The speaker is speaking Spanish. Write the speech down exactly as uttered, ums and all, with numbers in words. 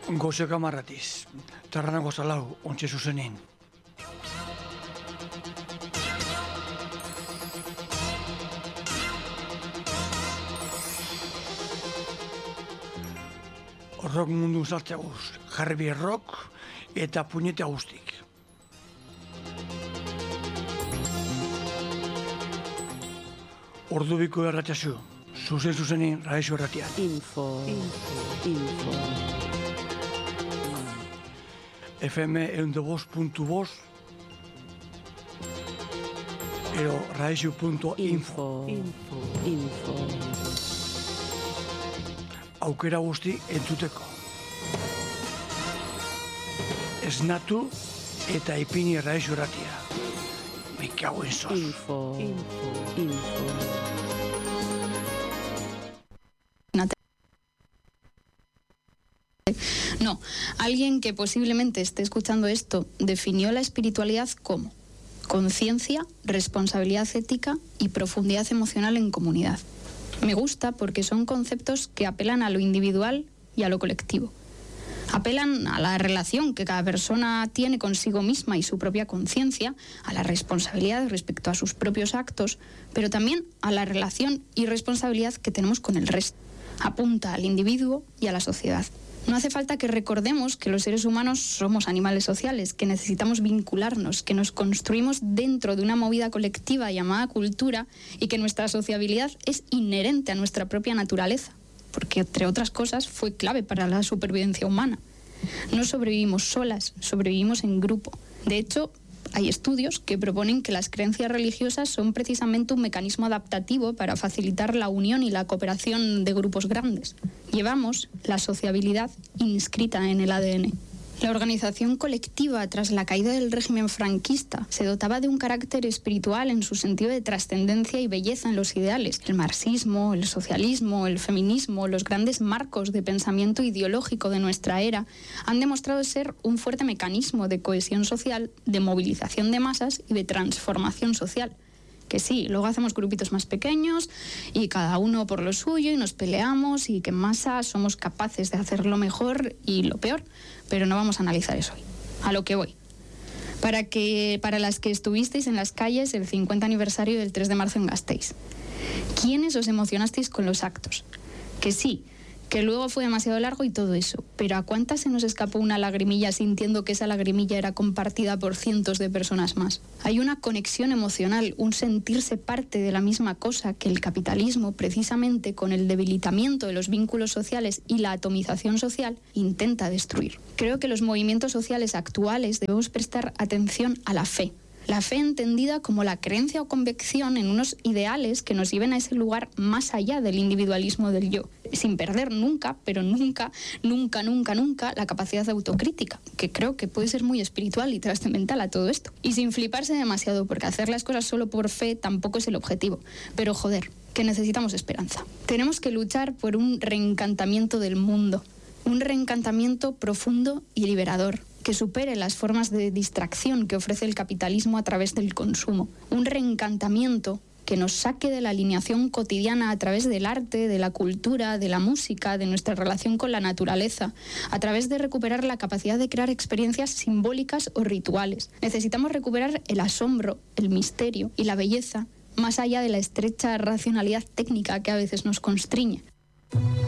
Goze kamarratiz, tarranago zalau, ontxe zuzenin. Rock mundu zartzea guz, jarbi rock eta puñete guztik. Ordubiko erratxazu, zuzen zuzenin raixo erratian. Info, info, info. F M ehundu bost puntu bost ero raixo puntu info. Info, info. Aukera guzti entzuteko. Esnatu eta ipini raixo erratia. Me cago en sos. Info, info, info. No, alguien que posiblemente esté escuchando esto definió la espiritualidad como conciencia, responsabilidad ética y profundidad emocional en comunidad. Me gusta porque son conceptos que apelan a lo individual y a lo colectivo. Apelan a la relación que cada persona tiene consigo misma y su propia conciencia, a la responsabilidad respecto a sus propios actos, pero también a la relación y responsabilidad que tenemos con el resto. Apunta al individuo y a la sociedad. No hace falta que recordemos que los seres humanos somos animales sociales, que necesitamos vincularnos, que nos construimos dentro de una movida colectiva llamada cultura y que nuestra sociabilidad es inherente a nuestra propia naturaleza, porque entre otras cosas fue clave para la supervivencia humana. No sobrevivimos solas, sobrevivimos en grupo. De hecho, hay estudios que proponen que las creencias religiosas son precisamente un mecanismo adaptativo para facilitar la unión y la cooperación de grupos grandes. Llevamos la sociabilidad inscrita en el A D N. La organización colectiva tras la caída del régimen franquista se dotaba de un carácter espiritual en su sentido de trascendencia y belleza en los ideales. El marxismo, el socialismo, el feminismo, los grandes marcos de pensamiento ideológico de nuestra era han demostrado ser un fuerte mecanismo de cohesión social, de movilización de masas y de transformación social. Que sí, luego hacemos grupitos más pequeños y cada uno por lo suyo y nos peleamos y que en masa somos capaces de hacerlo mejor y lo peor, pero no vamos a analizar eso hoy. A lo que voy. Para, que, para las que estuvisteis en las calles el cincuenta aniversario del tres de marzo en Gasteiz, ¿quiénes os emocionasteis con los actos? Que sí, que luego fue demasiado largo y todo eso, pero ¿a cuántas se nos escapó una lagrimilla sintiendo que esa lagrimilla era compartida por cientos de personas más? Hay una conexión emocional, un sentirse parte de la misma cosa que el capitalismo, precisamente con el debilitamiento de los vínculos sociales y la atomización social, intenta destruir. Creo que los movimientos sociales actuales debemos prestar atención a la fe. La fe entendida como la creencia o convicción en unos ideales que nos lleven a ese lugar más allá del individualismo del yo, sin perder nunca, pero nunca, nunca, nunca, nunca la capacidad de autocrítica, que creo que puede ser muy espiritual y trascendental a todo esto. Y sin fliparse demasiado, porque hacer las cosas solo por fe tampoco es el objetivo. Pero joder, que necesitamos esperanza. Tenemos que luchar por un reencantamiento del mundo, un reencantamiento profundo y liberador, que supere las formas de distracción que ofrece el capitalismo a través del consumo. Un reencantamiento que nos saque de la alineación cotidiana a través del arte, de la cultura, de la música, de nuestra relación con la naturaleza, a través de recuperar la capacidad de crear experiencias simbólicas o rituales. Necesitamos recuperar el asombro, el misterio y la belleza, más allá de la estrecha racionalidad técnica que a veces nos constriñe.